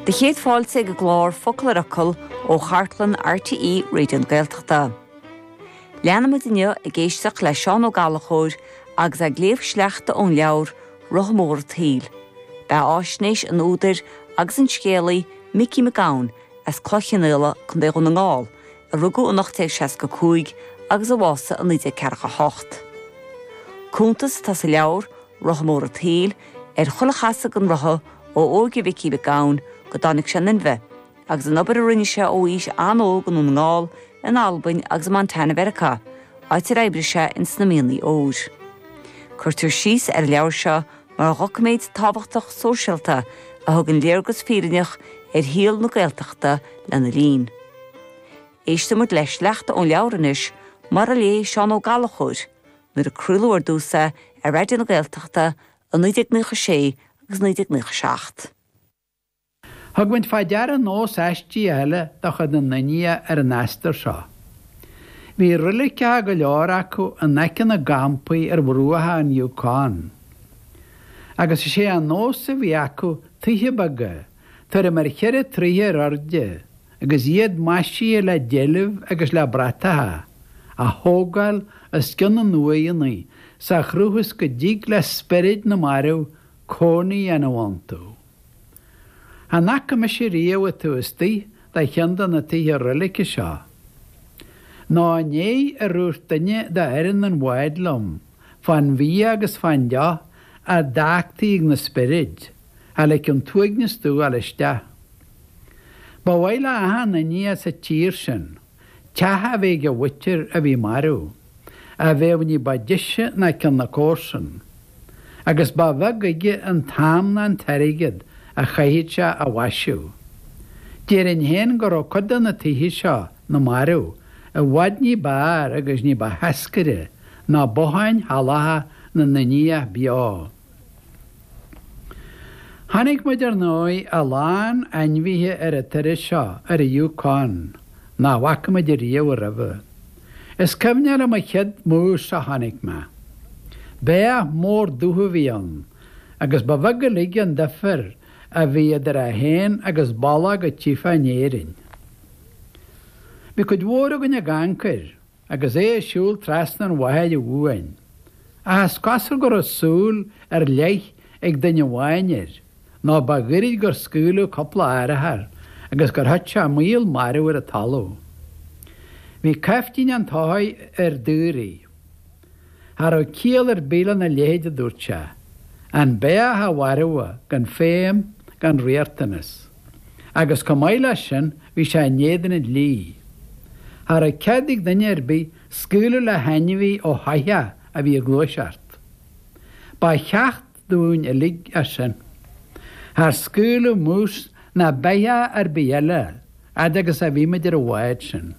De chéad fáilte go glár focail ó Chartlan RTE réidió Gaeltachta. Leanam duine a géisteach le Seán Ó Gallachóir agus a gléamh sleachta ón leabhar Rothamór Taoil. Ba áisnéis an údar agus an scéalaí Mickey McGowan as clochanile chun dé na ngáil a rugú an 1965 agus a bhása an 1948. Cúntas tá sa leabhar Rothamór Taoil chulachasa an rotha ó óige Mickey McGowan go dánig sin in bheith, agus an obair a rinne se ó ís anógan ón ngáil in Albain agus Montana America, áit ar éibre se in snamíonlaí óir. Curtar síos leabhar se mar a ghocaméid tábhachtach sóisialta a thugann léargus fírinneach híal na Gaeltachta lena lín. Éistamid leis leachta ón leabhranis mar a lé Seán Ó Gallachóir, nuair a cruúlúir dúsa a réidir na Gaeltachta an 1996 agus 1997. Thughaint faidear an nós eistí eile do chud an naine ar an eastar seo. Bhí rulice go leor acu an necin na gampaí ar bhrútha an Yukon. Agus sé an nós a bhí acu tuthe baga, tar a mar cheire tríthe rorde, agus iad maisí le déileh agus le bratatha, a thógáil a scian an nuaíonaí sa chrúthas go díg le spirid na marú cónaí an bhaintú. A naca me sé riamh a tuastaí da cheandan na tuthe rulice seo. Ná né a rúir duine de airan an bhaidlam, fan bhí agus fan deo a dáchtaí na spirid, a le an tuaignas tú a leiste. Ba bhhaile aha na ní sa tír sin, teatha bheith go bhuitir a bhí marú, a bheith ní ba deise na cin na córsan, agus ba bheith gaige an tam na an tarigid a chaid se a bhaisiú. Déir an héan go rá codan na tuthe seo na marú, a bhaid ní bár agus ní ba heascaire ná bothain halatha na naní beá. Tháinig muid ar nói a lán ainmhíthe ar a tuire seo ar a Yukon, ná bhaca muid ar riamh a raheh. Is cymnear am a chead mús a tháinig me. Bé mór dútha bhí an, agus ba bhag go ligge an difir a bhí idir a héin agus balla go tífa néirin. Bhí chud mhór a gine gancir, agus é siúil trasna an bhaid a bhuain. A scasar gur a súil ar leith ag duine bhaineir, ná ba ghuirid gur scúlú coppla áirithar, agus gur hat se míl marú ar a talú. Bhí ceftín an táid ar dúraí. Har ó cíal ar bíla na léid a dúirte, an bé ha warua gan féim gan riartanas. Agus go maile sin bhí sé néan in lí. Har a cedig duine ar bí scúlú le hainmhí ó haithe a bhí a glóiseart. Ba cheacht dún a lig a sin. Har scúlú mús na béthe ar bíile, agus a bhí meidir a bhhaid sin.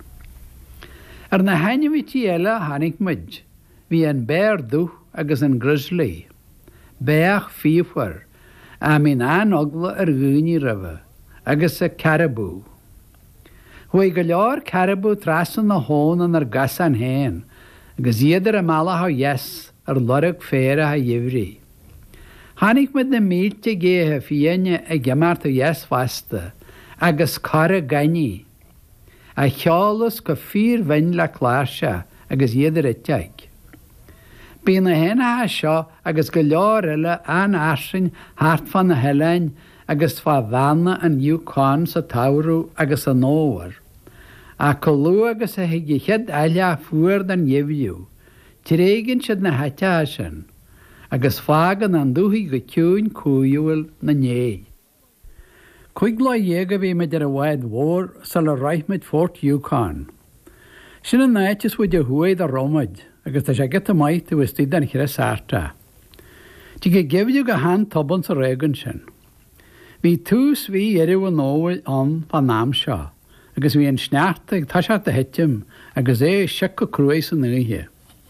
Ar na hainmhí tí eile tháinig muid, bhí an béir dú agus an grizzly. Béach fíomhar, a mín anogla ar gúní raheh, agus a caribú. Huaig go leor caribú trasan na hónan ar gas an héin, agus iadidir a mala ha yes ar lorug féra ha dhivrí. Tháinig muid na mílte géthe fianne a gemart a yes fasta, agus cara ganí. A cheolalas go 4 bhain le chláirse agus iadidir a teag. Bí na héna seo agus go leor eile an airsin thart fan na heilein agus fá bhana an Yukon sa taurú agus an nóhar. A colú agus a hiigi chead eile fuair den dhibhiú, tréigeann siad na haite sin, agus fágan an dúthaí go ciúin cúiúil na né. Chuig lá dhéag a bhí me ar a bhaid mhór sa le raithmid Fort Yukon. Sin an náitis bhuiid a thuaid a romaid, agus tá sé get a maith tú is tíad an chire sáirta. Tí go gibhiú go han toban sa régann sin. Bhí tús bhí éireú an nóhail an fan nám seo, agus bhí an sneachta ag táseart a heitim agus é sic go cruéis an nuthe.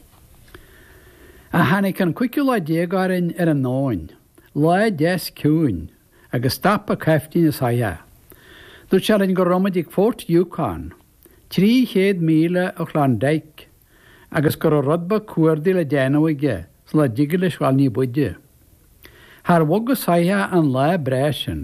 A tháinig an cuiciú lá déagarin ar an nóin, lá 10 ciúin, agus stap a ceftín is haithe. Dúirt sé an go romad ag Fort Yukon, 300 míle ó Chlandaig, agus gur a rodba cuairdaí le déanamhaige sa le diga le sáil ní buide. Har bhgus haithe an lá breisin,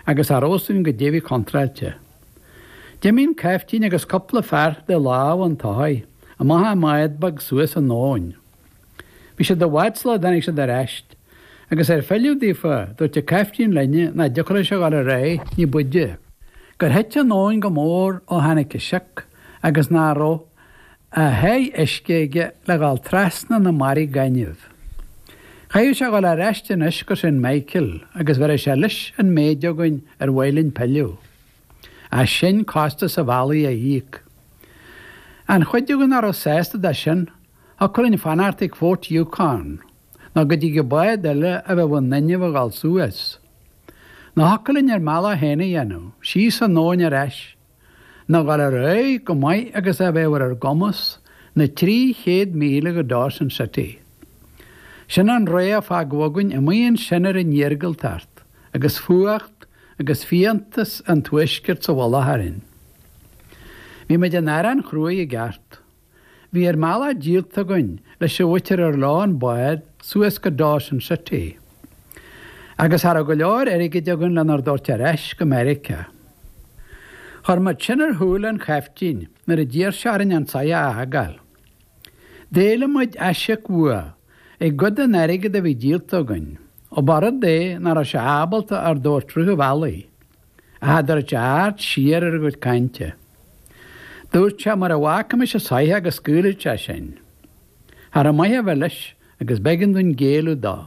agus arósún go déhí contrailte. Deimín ceiftín agus coppla fear de láh an táid a maithe maiad bag suas an nóin. Bhí sé do bhaidslá danig sé de reist, agus féiliú dífa dúirt de ceiftín lenne na decoir se gáil a ré ní buide. Gur heitte an nóin go mór ó hanig seach agus náró a hé iscéige le gáil trasna na marí gaiineh. Chaú se gáil a reist in isco sin Michael agus bhar sé leis an méideogain ar bhhailinn peiliú. A sin cásta sa bhalaí a díic. An chuideogann ar ó sésta de sin a chuinn fanartic Fort Yukon, ná go dtí go baid eile a bheith bhain naineh gáil suas. Na hacalinn ar mala héna dhéanú, sí san nóin ar eis, na gáil a ré go maiid agus a bheith ar gomas na 300 míle go dá san satí. Sin an ré a fághagann i maon sinar in dheargal tart, agus fuacht agus fiantas an tuiscirt sa bhla harin. Bhí me den air an chrúi I gceart. Bhí ar mala díalta goin leis se bhuitir ar lán baid suas go dá san satí. Agus har a go leor aige deagann le ar dúirt ar eis go America. Chur mar sinar thuúil an cheiftín nar a ddíar searan an saia agal. Déile muid eisiach bua ag god an aige a bhí díalta goin, ó barad dé nar a se ábalta ar dúirt trútha bhalaí, a hadar a teart siar ar go cainte. Dúirt se mar a bhacha se saithe agus scúilte sin. Har a maithe bheis agus began dún géalú dá.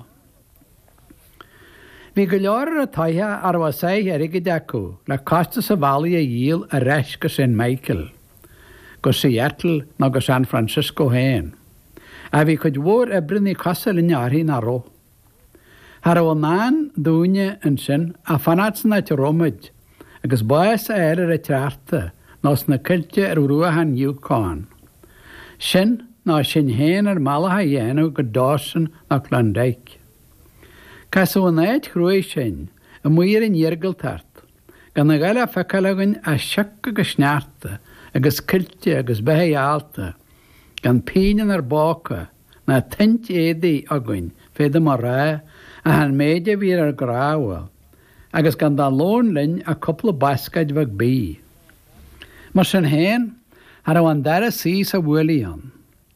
Bhí go leor a taithe ar bh saithe aige deacu le casta sa bhalaí a díal a reis go sin Michael, go Seattle ná go San Francisco héin. A bhí chud mhór ebrinní casa le nearthaí na ró. Har bh náin dúine an sin a fanát san áit rómuid agus báas a éir a tearta nás na cilte ar ruathan Yukon. Sin ná sin héin ar malatha dhéanú go dásan na Clondike. Cas ó náid chrúi sin a muir in dheargal tart, gan na gaile fecalagann a seach agus snearta agus cilte agus bethe alta, gan pínan ar báca na tint édaí againn féidir mar rá a han méide bhí ar gráha, agus gan dá lón linn a coppla bascaid bhag bí. Mar sin héin har an dara sí sa bhuailíon.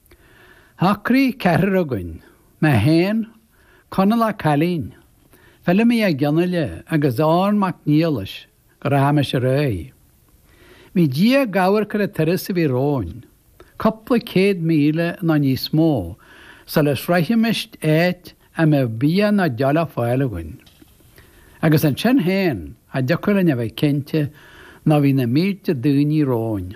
Hacrí ceithir againn, na héin conala calín, fellile mí a gionnaile agus áin mac níolas go raime se ré. Bhí dia gabhar chu a turas a bhí róin, coppla 100 míle na ní smó, sa leis reichimeist éit a me bia na deala fáilagainn. Agus an sin héin a decorann a bheith cinnte ná bhí na míte dúní róin.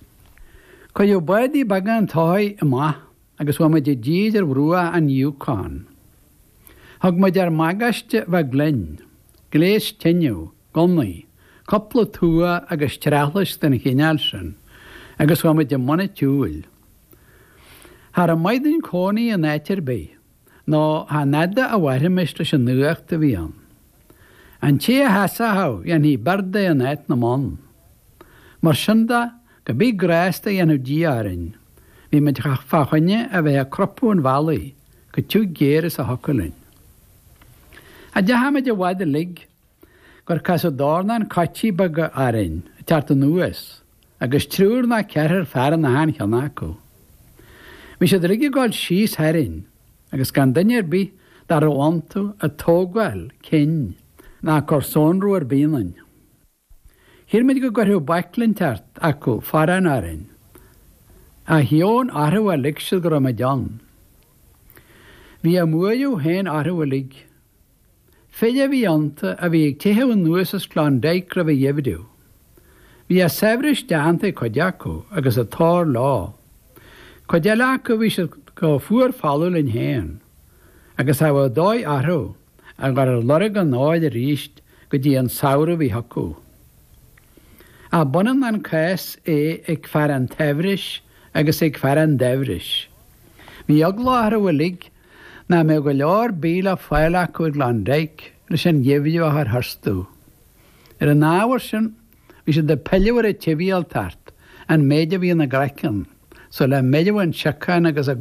Có jo baidí baga an táid I maith agus bhfuil muid díad ar bhrua an Yukon. Thug muid ar magaiste bheith glinn, gléis tinniu, gonnaí, coppla túa agus treachlas den chéineal sin, agus bhfuil muid muna túil. Har a maidin cónaí an éitir bé, nó ha nada a bhairimeist leis an nuacht a bhí an. An tí a hasa hau an hí barda an éit na man. Mar sinda go bí grásta anú díarin, bhí me fachaine a bheith a cropú an bhalaí go tú géras a hocalinn. A de haid a bhhaid a lig, gur cas dána an caití bag arin, teart an nuas, agus trúr na ceithir fear na hain cheannacu. Bhí sé rig gáil síos herin, agus gan daine bí dar óantú a tóghail cin na corsónrú ar bíanain. Hir mid go gurthú baclinn teart acu faran arin, a hión arthú a ligsil go am a dean. Bhí a muú héin arthú a lig. Féide bhí anta a bhí ag tithe an nuas as Clondike ra bhí dhéhidú. Bhí a sebris deanta coideacu agus a tóir lá. Coidealacu bhí se go fuair fallú in héin, agus a bhfuil dóid arthú a gar a lorg an náid a ríist go dtí an saoire bhí hacu. A bunan an cás ag fear an tebhris agus ag fear an debhris. Bhí agla arthú a lig na me go leor bíla fáile acu ag Clondike le sin dhéimhidú a thustú. Ar an áhar sin bhí sé de peilehar a tibhíal tart an méide bhí na Grechan, so le méideh an seacáin agus a